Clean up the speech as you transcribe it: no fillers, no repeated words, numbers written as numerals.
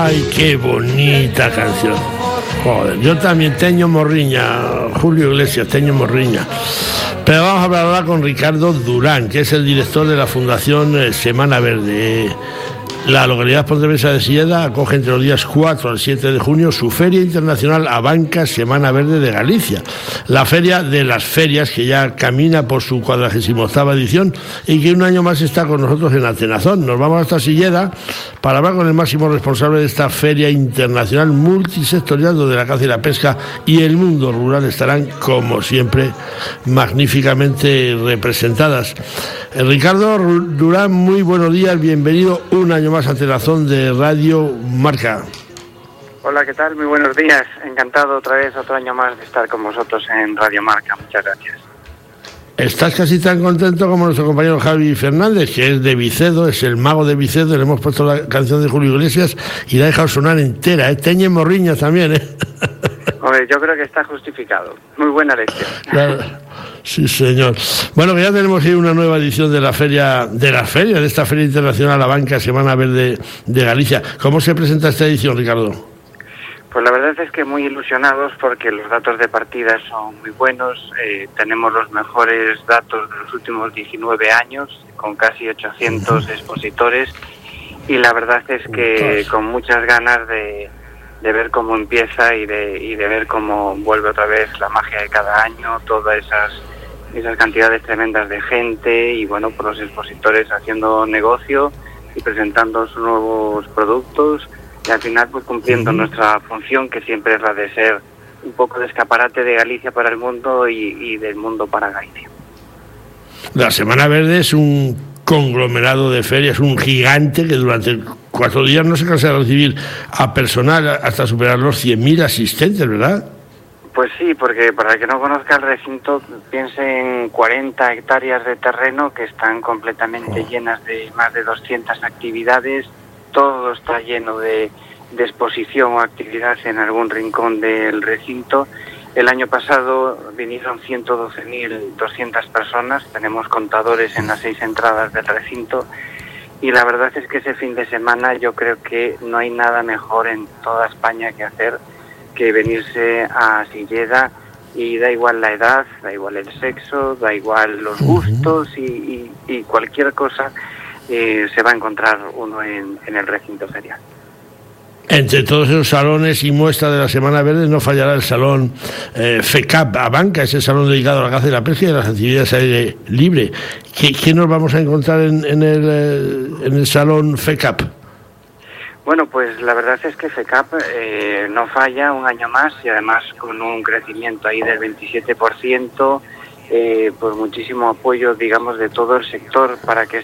Ay, qué bonita canción. Joder, yo también teño morriña, Julio Iglesias, teño morriña. Pero vamos a hablar ahora con Ricardo Durán, que es el director de la Fundación Semana Verde. La localidad pontevedresa de Silleda acoge entre los días 4 al 7 de junio su Feria Internacional Abanca Semana Verde de Galicia, la feria de las ferias que ya camina por su 48ª edición y que un año más está con nosotros en Atenazón. Nos vamos hasta Silleda para hablar con el máximo responsable de esta Feria Internacional multisectorial, donde la caza y la pesca y el mundo rural estarán, como siempre, magníficamente representadas. Ricardo Durán, muy buenos días, bienvenido un año más a Atenazón de Radio Marca. Hola, ¿qué tal? Muy buenos días. Encantado otra vez, otro año más de estar con vosotros en Radio Marca. Muchas gracias. ¿Estás casi tan contento como nuestro compañero Javi Fernández, que es de Vicedo, es el mago de Vicedo? Le hemos puesto la canción de Julio Iglesias y la ha dejado sonar entera, ¿eh? Teñe morriña también, ¿eh? Hombre, yo creo que está justificado. Muy buena lección. Claro. Sí, señor. Bueno, que ya tenemos ahí una nueva edición de la feria, de esta Feria Internacional Abanca Semana Verde de Galicia. ¿Cómo se presenta esta edición, Ricardo? Pues la verdad es que muy ilusionados porque los datos de partida son muy buenos. Tenemos los mejores datos de los últimos 19 años, con casi 800 expositores, y la verdad es que con muchas ganas de ver cómo empieza y de ver cómo vuelve otra vez la magia de cada año, todas esas cantidades tremendas de gente y bueno, pues los expositores haciendo negocio y presentando sus nuevos productos y al final pues cumpliendo nuestra función, que siempre es la de ser un poco de escaparate de Galicia para el mundo y del mundo para Galicia. La Semana Verde es un conglomerado de ferias, un gigante que durante 4 días no se cansa de recibir a personal hasta superar los 100.000 asistentes, ¿verdad? Pues sí, porque para el que no conozca el recinto, piense en 40 hectáreas de terreno que están completamente llenas de más de 200 actividades. Todo está lleno de exposición o actividad en algún rincón del recinto. El año pasado vinieron 112.200 personas, tenemos contadores en las 6 entradas del recinto y la verdad es que ese fin de semana yo creo que no hay nada mejor en toda España que hacer que venirse a Silleda, y da igual la edad, da igual el sexo, da igual los gustos y cualquier cosa se va a encontrar uno en el recinto ferial. Entre todos esos salones y muestras de la Semana Verde no fallará el salón FECAP Abanca, ese salón dedicado a la caza y la pesca y a las actividades al aire libre. ¿Qué nos vamos a encontrar en el salón FECAP? Bueno, pues la verdad es que FECAP no falla un año más y además con un crecimiento ahí del 27%, por muchísimo apoyo, digamos, de todo el sector para que